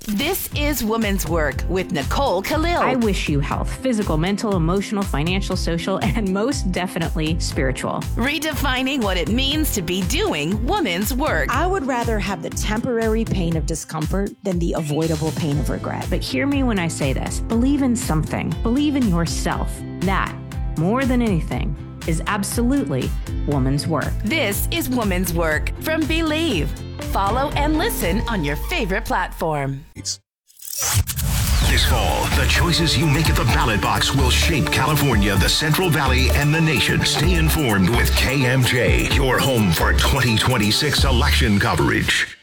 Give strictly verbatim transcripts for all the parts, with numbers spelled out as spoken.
This is Woman's Work with Nicole Khalil. I wish you health, physical, mental, emotional, financial, social, and most definitely spiritual. Redefining what it means to be doing woman's work. I would rather have the temporary pain of discomfort than the avoidable pain of regret. But hear me when I say this. Believe in something. Believe in yourself. That, more than anything, is absolutely woman's work. This is Woman's Work from Believe. Follow and listen on your favorite platform. This fall, the choices you make at the ballot box will shape California, the Central Valley, and the nation. Stay informed with K M J, your home for twenty twenty-six election coverage.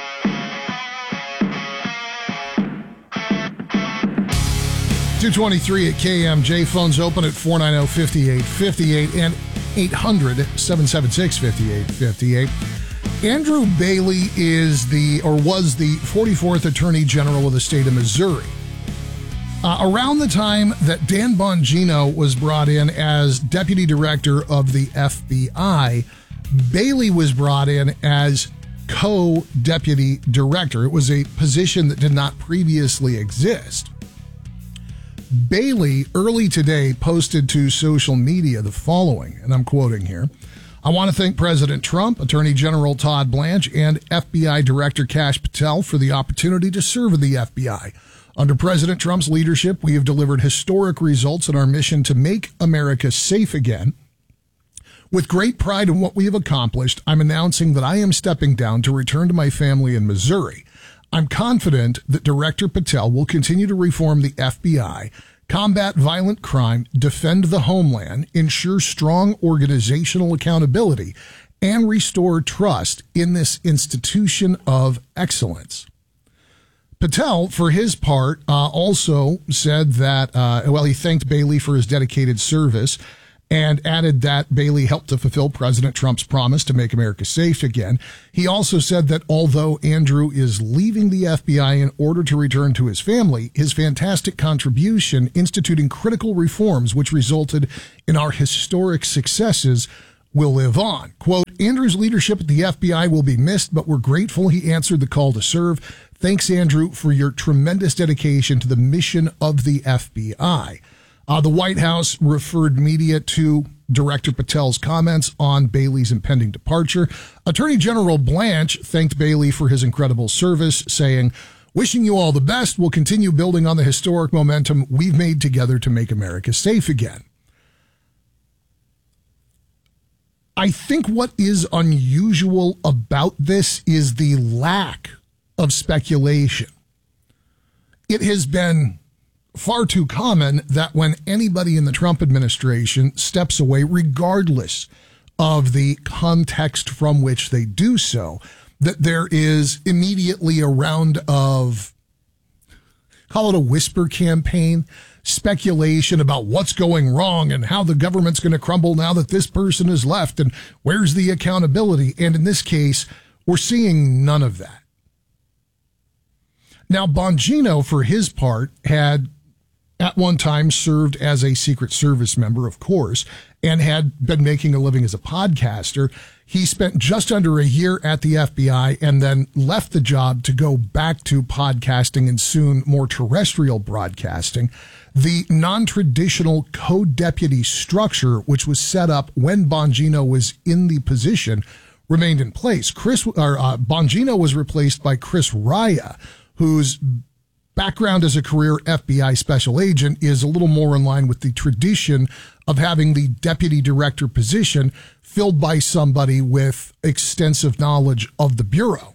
two twenty-three at K M J. Phones open at four nine zero, five eight five eight and eight hundred, seven seven six, five eight five eight. Andrew Bailey is the, or was the forty-fourth Attorney General of the state of Missouri. Uh, around the time that Dan Bongino was brought in as Deputy Director of the F B I, Bailey was brought in as Co-Deputy Director. It was a position that did not previously exist. Bailey early today posted to social media the following, and I'm quoting here. I want to thank President Trump, Attorney General Todd Blanche, and F B I Director Kash Patel for the opportunity to serve in the F B I. Under President Trump's leadership, we have delivered historic results in our mission to make America safe again. With great pride in what we have accomplished, I'm announcing that I am stepping down to return to my family in Missouri. I'm confident that Director Patel will continue to reform the F B I, combat violent crime, defend the homeland, ensure strong organizational accountability, and restore trust in this institution of excellence. Patel, for his part, uh, also said that, uh, well, he thanked Bailey for his dedicated service and added that Bailey helped to fulfill President Trump's promise to make America safe again. He also said that although Andrew is leaving the F B I in order to return to his family, his fantastic contribution instituting critical reforms which resulted in our historic successes will live on. Quote, Andrew's leadership at the F B I will be missed, but we're grateful he answered the call to serve. Thanks, Andrew, for your tremendous dedication to the mission of the F B I. Uh, the White House referred media to Director Patel's comments on Bailey's impending departure. Attorney General Blanche thanked Bailey for his incredible service, saying, wishing you all the best. We'll continue building on the historic momentum we've made together to make America safe again. I think what is unusual about this is the lack of speculation. It has been far too common that when anybody in the Trump administration steps away, regardless of the context from which they do so, that there is immediately a round of, call it a whisper campaign, speculation about what's going wrong and how the government's going to crumble now that this person is left and where's the accountability. And in this case, we're seeing none of that. Now, Bongino, for his part, had at one time served as a Secret Service member, of course, and had been making a living as a podcaster. He spent just under a year at the F B I and then left the job to go back to podcasting and soon more terrestrial broadcasting. The non-traditional co-deputy structure, which was set up when Bongino was in the position, remained in place. Chris, or, uh, Bongino was replaced by Chris Raya, whose background as a career F B I special agent is a little more in line with the tradition of having the deputy director position filled by somebody with extensive knowledge of the Bureau.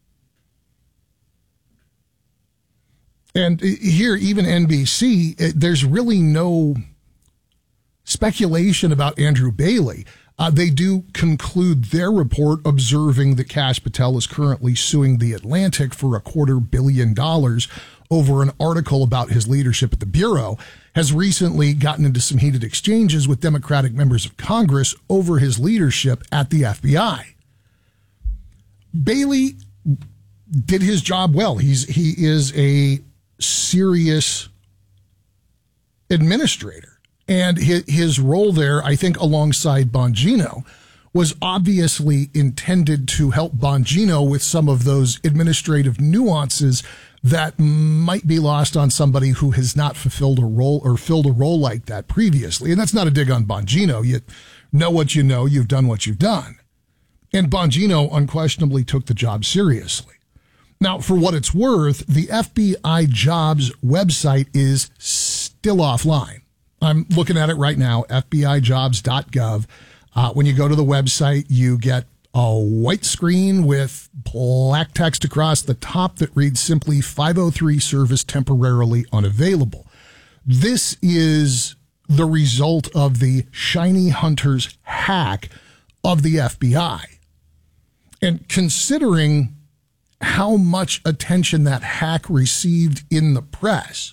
And here, even N B C, there's really no speculation about Andrew Bailey. Uh, they do conclude their report observing that Kash Patel is currently suing The Atlantic for a quarter billion dollars over an article about his leadership at the Bureau, has recently gotten into some heated exchanges with Democratic members of Congress over his leadership at the F B I. Bailey did his job well. He's he is a serious administrator. And his, his role there, I think, alongside Bongino, was obviously intended to help Bongino with some of those administrative nuances that might be lost on somebody who has not fulfilled a role or filled a role like that previously. And that's not a dig on Bongino. You know what you know. You've done what you've done. And Bongino unquestionably took the job seriously. Now, for what it's worth, the F B I jobs website is still offline. I'm looking at it right now, F B I jobs dot gov. Uh, when you go to the website, you get a white screen with black text across the top that reads simply five oh three service temporarily unavailable. This is the result of the Shiny Hunters hack of the F B I. And considering how much attention that hack received in the press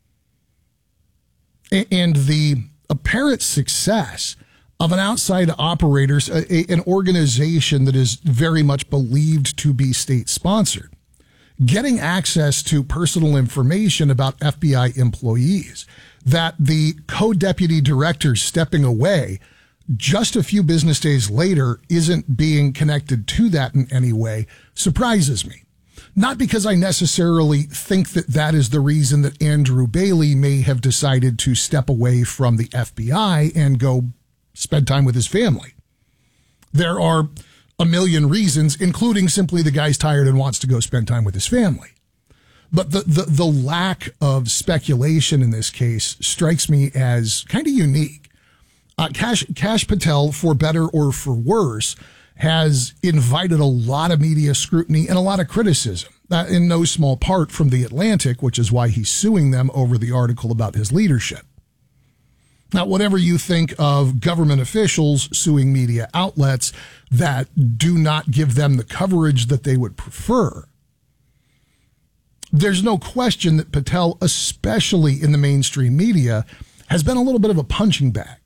and the apparent success of an outside operators, a, an organization that is very much believed to be state sponsored, getting access to personal information about F B I employees, that the co-deputy director stepping away just a few business days later isn't being connected to that in any way, surprises me. Not because I necessarily think that that is the reason that Andrew Bailey may have decided to step away from the F B I and go spend time with his family. There are a million reasons, including simply the guy's tired and wants to go spend time with his family. But the, the, the lack of speculation in this case strikes me as kind of unique. Uh, Kash, Kash Patel, for better or for worse, has invited a lot of media scrutiny and a lot of criticism, uh, in no small part from The Atlantic, which is why he's suing them over the article about his leadership. Now, whatever you think of government officials suing media outlets that do not give them the coverage that they would prefer, there's no question that Patel, especially in the mainstream media, has been a little bit of a punching bag.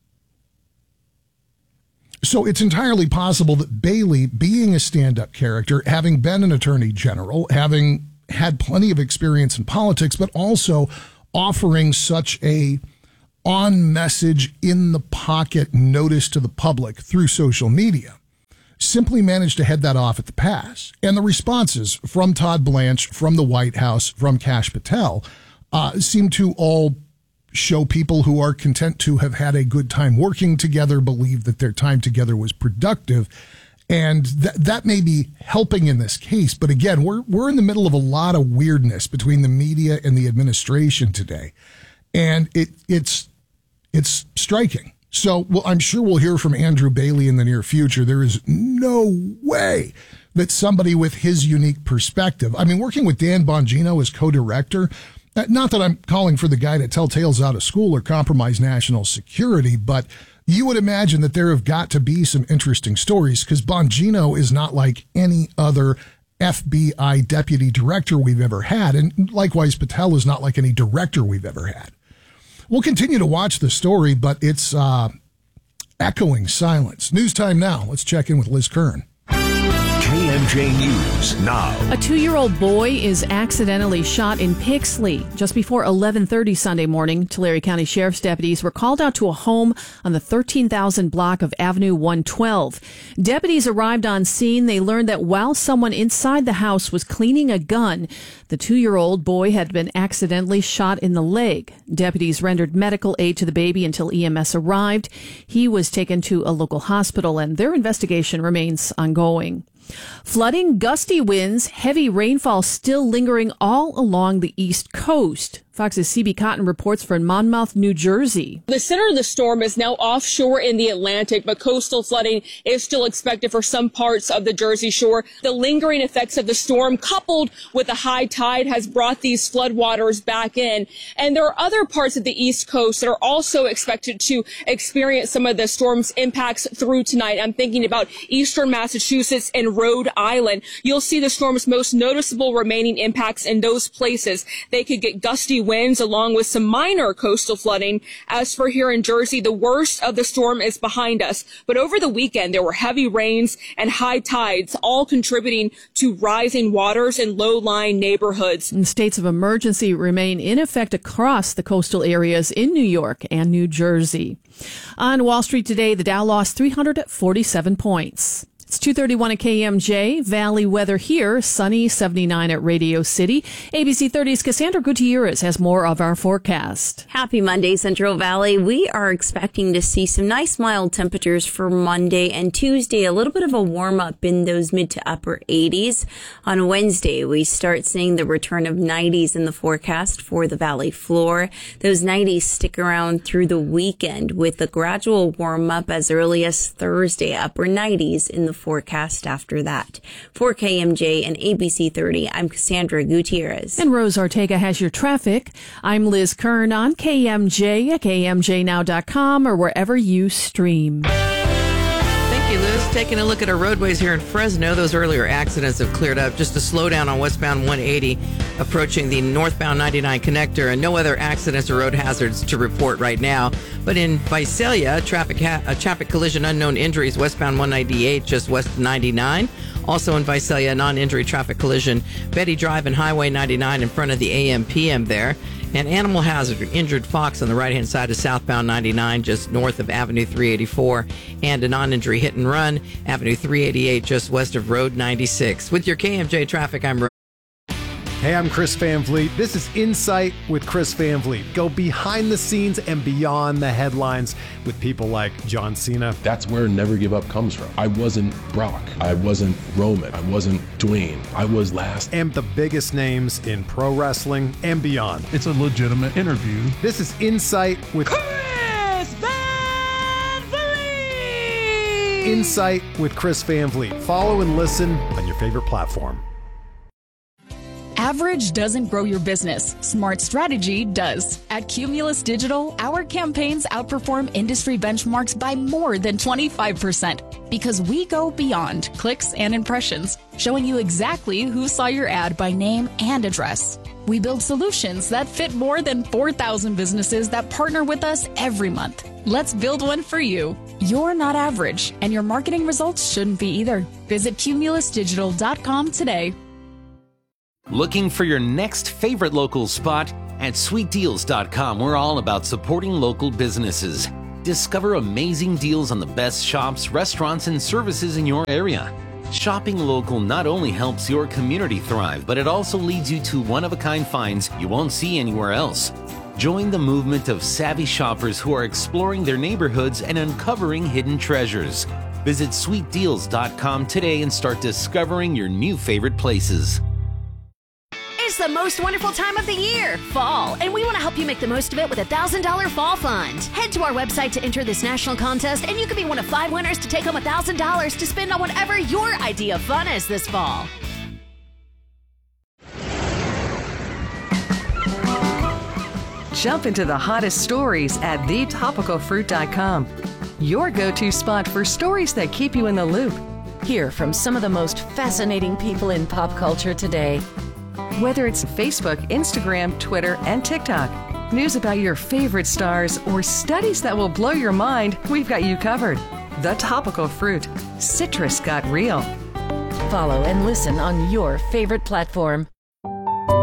So it's entirely possible that Bailey, being a stand-up character, having been an attorney general, having had plenty of experience in politics, but also offering such a on-message, in-the-pocket notice to the public through social media, simply managed to head that off at the pass. And the responses from Todd Blanche, from the White House, from Kash Patel, uh, seem to all show people who are content to have had a good time working together, believe that their time together was productive. And th- that may be helping in this case. But again, we're, we're in the middle of a lot of weirdness between the media and the administration today. And it, it's, it's striking. So well, I'm sure we'll hear from Andrew Bailey in the near future. There is no way that somebody with his unique perspective, I mean, working with Dan Bongino as co-director, not that I'm calling for the guy to tell tales out of school or compromise national security, but you would imagine that there have got to be some interesting stories, because Bongino is not like any other F B I deputy director we've ever had. And likewise, Patel is not like any director we've ever had. We'll continue to watch the story, but it's uh, echoing silence. News time now. Let's check in with Liz Kern. K M J News now. A two-year-old boy is accidentally shot in Pixley. Just before eleven thirty Sunday morning, Tulare County Sheriff's deputies were called out to a home on the thirteen thousand block of Avenue one twelve. Deputies arrived on scene. They learned that while someone inside the house was cleaning a gun, the two-year-old boy had been accidentally shot in the leg. Deputies rendered medical aid to the baby until E M S arrived. He was taken to a local hospital, and their investigation remains ongoing. Flooding, gusty winds, heavy rainfall still lingering all along the East Coast. Fox's C B Cotton reports from Monmouth, New Jersey. The center of the storm is now offshore in the Atlantic, but coastal flooding is still expected for some parts of the Jersey Shore. The lingering effects of the storm, coupled with a high tide, has brought these floodwaters back in. And there are other parts of the East Coast that are also expected to experience some of the storm's impacts through tonight. I'm thinking about eastern Massachusetts and Rhode Island. You'll see the storm's most noticeable remaining impacts in those places. They could get gusty winds along with some minor coastal flooding. As for here in Jersey, the worst of the storm is behind us. But over the weekend, there were heavy rains and high tides, all contributing to rising waters in low-lying neighborhoods. And states of emergency remain in effect across the coastal areas in New York and New Jersey. On Wall Street today, the Dow lost three hundred forty-seven points. It's two thirty-one at K M J. Valley weather here, sunny, seventy-nine at Radio City. A B C thirty's Cassandra Gutierrez has more of our forecast. Happy Monday, Central Valley. We are expecting to see some nice mild temperatures for Monday and Tuesday. A little bit of a warm up in those mid to upper eighties. On Wednesday, we start seeing the return of nineties in the forecast for the valley floor. Those nineties stick around through the weekend with a gradual warm up as early as Thursday, upper nineties in the forecast after that. For K M J and A B C thirty, I'm Cassandra Gutierrez. And Rose Ortega has your traffic. I'm Liz Kern on K M J at K M J now dot com or wherever you stream. Thank you, Liz. Taking a look at our roadways here in Fresno, those earlier accidents have cleared up. Just a slowdown on westbound one eighty approaching the northbound ninety-nine connector, and no other accidents or road hazards to report right now. But in Visalia, traffic ha- a traffic collision, unknown injuries, westbound one ninety-eight, just west of ninety-nine. Also in Visalia, non-injury traffic collision, Betty Drive and Highway ninety-nine in front of the A M P M there. An animal hazard, injured fox on the right-hand side of southbound ninety-nine, just north of Avenue three eighty-four. And a non-injury hit and run, Avenue three eighty-eight, just west of Road ninety-six. With your K M J traffic, I'm Hey, I'm Chris Van Vliet. This is Insight with Chris Van Vliet. Go behind the scenes and beyond the headlines with people like John Cena. That's where Never Give Up comes from. I wasn't Brock. I wasn't Roman. I wasn't Dwayne. I was last. And the biggest names in pro wrestling and beyond. It's a legitimate interview. This is Insight with Chris Van Vliet. Insight with Chris Van Vliet. Follow and listen on your favorite platform. Average doesn't grow your business. Smart strategy does. At Cumulus Digital, our campaigns outperform industry benchmarks by more than twenty-five percent because we go beyond clicks and impressions, showing you exactly who saw your ad by name and address. We build solutions that fit more than four thousand businesses that partner with us every month. Let's build one for you. You're not average, and your marketing results shouldn't be either. Visit cumulus digital dot com today. Looking for your next favorite local spot? At sweet deals dot com, we're all about supporting local businesses. Discover amazing deals on the best shops, restaurants, and services in your area. Shopping local not only helps your community thrive, but it also leads you to one-of-a-kind finds you won't see anywhere else. Join the movement of savvy shoppers who are exploring their neighborhoods and uncovering hidden treasures. Visit sweet deals dot com today and start discovering your new favorite places. It's the most wonderful time of the year, fall, and we want to help you make the most of it with a one thousand dollars Fall Fund. Head to our website to enter this national contest, and you could be one of five winners to take home one thousand dollars to spend on whatever your idea of fun is this fall. Jump into the hottest stories at the topical fruit dot com. Your go-to spot for stories that keep you in the loop. Hear from some of the most fascinating people in pop culture today. Whether it's Facebook, Instagram, Twitter, and TikTok, news about your favorite stars, or studies that will blow your mind, we've got you covered. The Topical Fruit. Citrus got real. Follow and listen on your favorite platform.